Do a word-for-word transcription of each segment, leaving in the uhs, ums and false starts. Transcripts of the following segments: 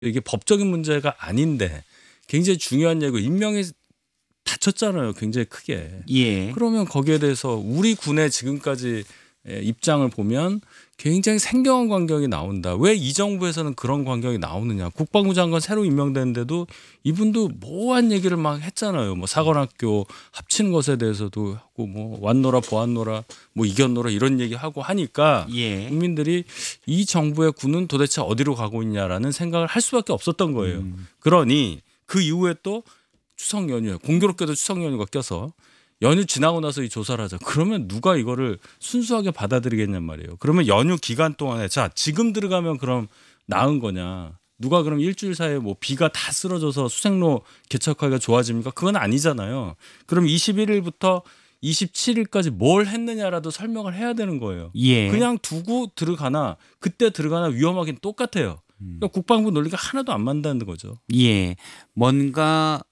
이게 법적인 문제가 아닌데 굉장히 중요한 얘기고 인명이 다쳤잖아요. 굉장히 크게. 예. 그러면 거기에 대해서 우리 군의 지금까지 입장을 보면 굉장히 생경한 광경이 나온다. 왜 이 정부에서는 그런 광경이 나오느냐. 국방부 장관 새로 임명됐는데도 이분도 모호한 얘기를 막 했잖아요. 뭐 사관학교 합치는 것에 대해서도 하고 뭐 왔노라 보았노라 뭐 이겼노라 이런 얘기하고 하니까 예. 국민들이 이 정부의 군은 도대체 어디로 가고 있냐라는 생각을 할 수밖에 없었던 거예요. 음. 그러니 그 이후에 또 추석 연휴에 공교롭게도 추석 연휴가 껴서 연휴 지나고 나서 이 조사를 하자. 그러면 누가 이거를 순수하게 받아들이겠냔 말이에요. 그러면 연휴 기간 동안에 자 지금 들어가면 그럼 나은 거냐. 누가 그럼 일주일 사이에 뭐 비가 다 쓰러져서 수색로 개척하기가 좋아집니까? 그건 아니잖아요. 그럼 이십일 일부터 이십칠 일까지 뭘 했느냐라도 설명을 해야 되는 거예요. 예. 그냥 두고 들어가나 그때 들어가나 위험하긴 똑같아요. 그러니까 국방부 논리가 하나도 안 맞는다는 거죠. 예. 뭔가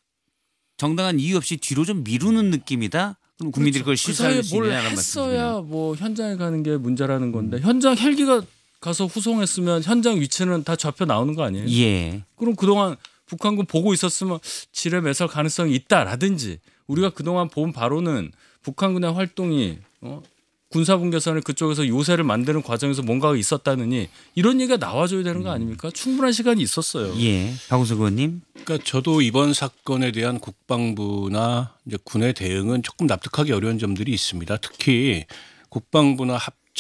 정당한 이유 없이 뒤로 좀 미루는 느낌이다. 그럼 국민들이 그걸 그 사이에 실수할 수 뭘 있느냐는 했어야 말씀이세요. 뭐 현장에 가는 게 문제라는 건데 현장 헬기가 가서 후송했으면 현장 위치는 다 잡혀 나오는 거 아니에요? 예. 그럼 그동안 북한군 보고 있었으면 지뢰 매설 가능성이 있다라든지 우리가 그동안 본 바로는 북한군의 활동이 어? 군사분계선을 그쪽에서 요새를 만드는 과정에서 뭔가가 있었다느니 이런 얘기가 나와줘야 되는 거 아닙니까? 충분한 시간이 있었어요. 예. 박우석 의원님. 그러니까 저도 이번 사건에 대한 국방부나 이제 군의 대응은 조금 납득하기 어려운 점들이 있습니다. 특히 국방부나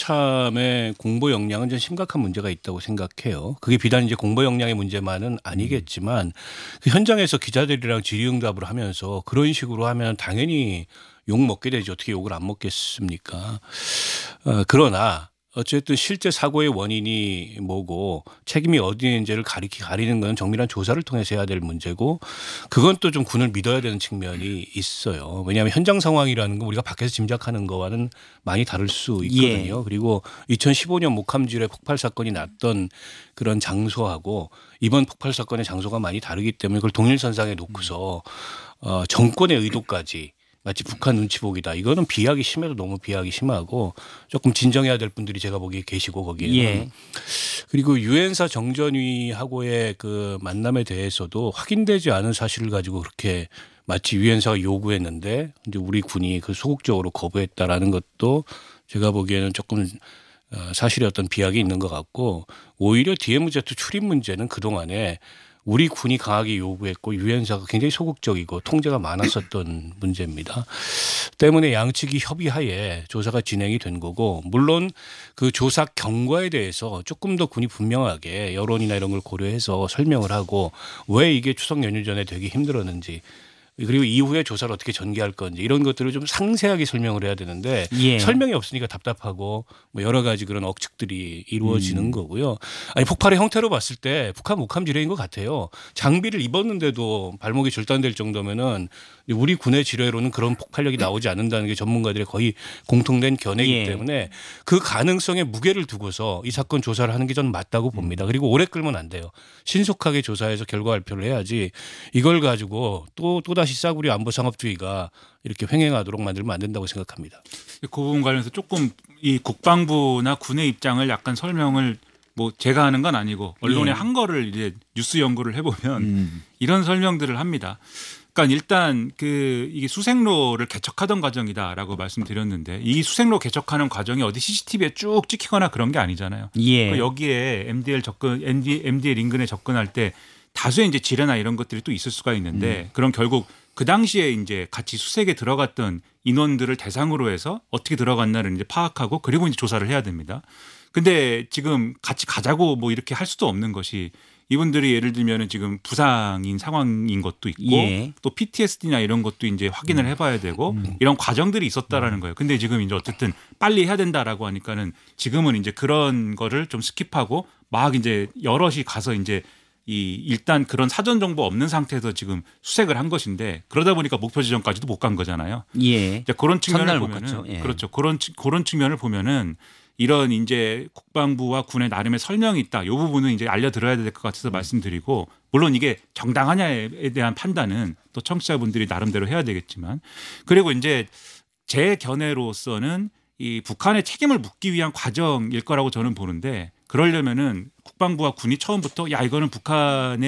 합참의 공보 역량은 좀 심각한 문제가 있다고 생각해요. 그게 비단 이제 공보 역량의 문제만은 아니겠지만 그 현장에서 기자들이랑 질의응답을 하면서 그런 식으로 하면 당연히 욕 먹게 되죠. 어떻게 욕을 안 먹겠습니까? 어, 그러나 어쨌든 실제 사고의 원인이 뭐고 책임이 어디인지를 가리키 가리는 건 정밀한 조사를 통해서 해야 될 문제고 그건 또 좀 군을 믿어야 되는 측면이 있어요. 왜냐하면 현장 상황이라는 건 우리가 밖에서 짐작하는 거와는 많이 다를 수 있거든요. 예. 그리고 이천십오 년 목함질의 폭발 사건이 났던 그런 장소하고 이번 폭발 사건의 장소가 많이 다르기 때문에 그걸 동일선상에 놓고서 어, 정권의 의도까지 마치 북한 눈치 보기다. 이거는 비하기 심해도 너무 비하기 심하고 조금 진정해야 될 분들이 제가 보기에 계시고 거기에는. 예. 그리고 유엔사 정전위하고의 그 만남에 대해서도 확인되지 않은 사실을 가지고 그렇게 마치 유엔사가 요구했는데 이제 우리 군이 그 소극적으로 거부했다라는 것도 제가 보기에는 조금 사실의 어떤 비약이 있는 것 같고 오히려 디엠제트 출입 문제는 그동안에 우리 군이 강하게 요구했고 유엔사가 굉장히 소극적이고 통제가 많았었던 문제입니다. 때문에 양측이 협의하에 조사가 진행이 된 거고 물론 그 조사 경과에 대해서 조금 더 군이 분명하게 여론이나 이런 걸 고려해서 설명을 하고 왜 이게 추석 연휴 전에 되게 힘들었는지 그리고 이후에 조사를 어떻게 전개할 건지 이런 것들을 좀 상세하게 설명을 해야 되는데 예. 설명이 없으니까 답답하고 뭐 여러 가지 그런 억측들이 이루어지는 음. 거고요. 아니 폭발의 형태로 봤을 때 북한 목함 지뢰인 것 같아요. 장비를 입었는데도 발목이 절단될 정도면은 우리 군의 지뢰로는 그런 폭발력이 나오지 않는다는 게 전문가들의 거의 공통된 견해이기 예. 때문에 그 가능성에 무게를 두고서 이 사건 조사를 하는 게 저는 맞다고 봅니다. 그리고 오래 끌면 안 돼요. 신속하게 조사해서 결과 발표를 해야지 이걸 가지고 또 또다시 싸구려 안보 상업주의가 이렇게 횡행하도록 만들면 안 된다고 생각합니다. 그 부분 관련해서 조금 이 국방부나 군의 입장을 약간 설명을 뭐 제가 하는 건 아니고 언론에 예. 한 거를 이제 뉴스 연구를 해보면 음. 이런 설명들을 합니다. 그러니까 일단 그 이게 수색로를 개척하던 과정이다라고 말씀드렸는데 이 수색로 개척하는 과정이 어디 씨씨티비에 쭉 찍히거나 그런 게 아니잖아요. 예. 그러니까 여기에 엠디엘 접근, 엠디엘 인근에 접근할 때 다수의 이제 지뢰나 이런 것들이 또 있을 수가 있는데 음. 그럼 결국 그 당시에 이제 같이 수색에 들어갔던 인원들을 대상으로 해서 어떻게 들어갔나를 이제 파악하고 그리고 이제 조사를 해야 됩니다. 근데 지금 같이 가자고 뭐 이렇게 할 수도 없는 것이 이분들이 예를 들면은 지금 부상인 상황인 것도 있고 예. 또 피티에스디나 이런 것도 이제 확인을 해봐야 되고 음. 이런 과정들이 있었다라는 거예요. 근데 지금 이제 어쨌든 빨리 해야 된다라고 하니까는 지금은 이제 그런 거를 좀 스킵하고 막 이제 여럿이 가서 이제 이 일단 그런 사전 정보 없는 상태에서 지금 수색을 한 것인데 그러다 보니까 목표 지점까지도 못 간 거잖아요. 예. 이제 그런 측면을 첫날 못 보면은 갔죠. 예. 그렇죠. 그런 측- 그런 측면을 보면은 이런 이제 국방부와 군의 나름의 설명이 있다. 이 부분은 이제 알려드려야 될 것 같아서 말씀드리고 물론 이게 정당하냐에 대한 판단은 또 청취자분들이 나름대로 해야 되겠지만 그리고 이제 제 견해로서는 이 북한의 책임을 묻기 위한 과정일 거라고 저는 보는데 그러려면은 국방부와 군이 처음부터 야 이거는 북한의